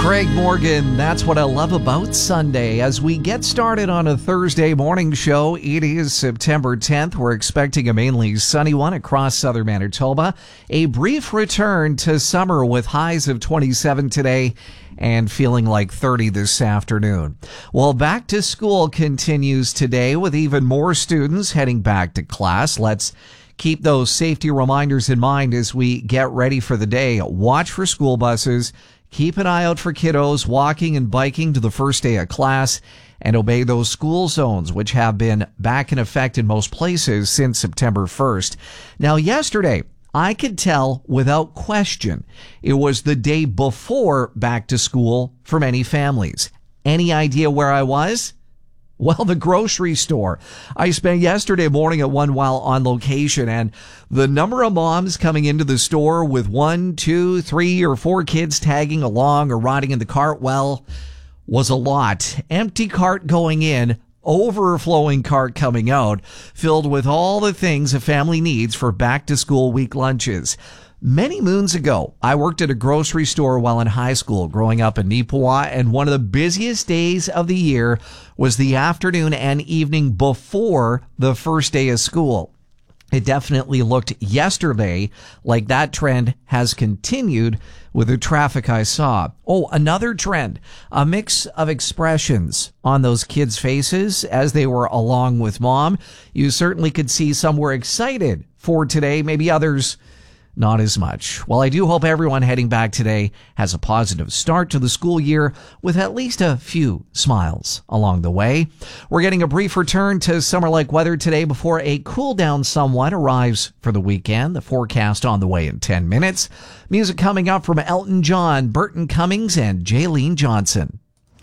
Craig Morgan, that's what I love about Sunday. As we get started on a Thursday morning show, it is September 10th. We're expecting a mainly sunny one across southern Manitoba. A brief return to summer with highs of 27 today and feeling like 30 this afternoon. Well, back to school continues today with even more students heading back to class. Let's keep those safety reminders in mind as we get ready for the day. Watch for school buses. Keep an eye out for kiddos walking and biking to the first day of class, and obey those school zones, which have been back in effect in most places since September 1st. Now, yesterday, I could tell without question it was the day before back to school for many families. Any idea where I was? Well, the grocery store. I spent yesterday morning at one while on location, and the number of moms coming into the store with 1, 2, 3, or 4 kids tagging along or riding in the cart, well, was a lot. Empty cart going in, overflowing cart coming out, filled with all the things a family needs for back to school week lunches. Many moons ago, I worked at a grocery store while in high school growing up in Neepawa, and one of the busiest days of the year was the afternoon and evening before the first day of school. It definitely looked yesterday like that trend has continued with the traffic I saw. Oh, another trend, a mix of expressions on those kids' faces as they were along with mom. You certainly could see some were excited for today, maybe others not as much. Well, I do hope everyone heading back today has a positive start to the school year with at least a few smiles along the way. We're getting a brief return to summer-like weather today before a cool down somewhat arrives for the weekend. The forecast on the way in 10 minutes. Music coming up from Elton John, Burton Cummings, and Jaylene Johnson.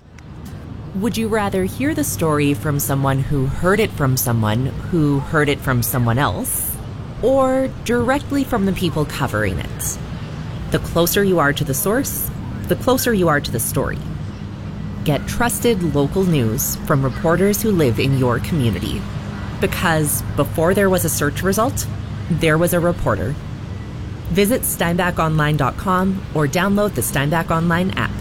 Would you rather hear the story from someone who heard it from someone who heard it from someone else, or directly from the people covering it? The closer you are to the source, the closer you are to the story. Get trusted local news from reporters who live in your community. Because before there was a search result, there was a reporter. Visit steinbachonline.com or download the Steinbach Online app.